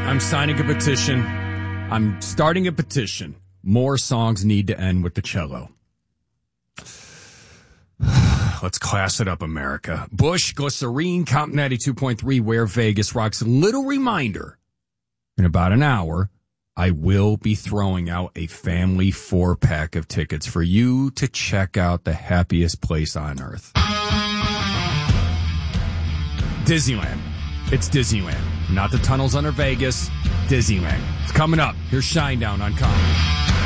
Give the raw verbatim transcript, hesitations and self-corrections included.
I'm signing a petition. I'm starting a petition. More songs need to end with the cello. Let's class it up, America. Bush, Glycerine, Comp ninety-two point three, Where Vegas Rocks. Little reminder, in about an hour, I will be throwing out a family four-pack of tickets for you to check out the happiest place on earth. Disneyland. It's Disneyland. Not the tunnels under Vegas. Disneyland. It's coming up. Here's Shinedown on Comedy.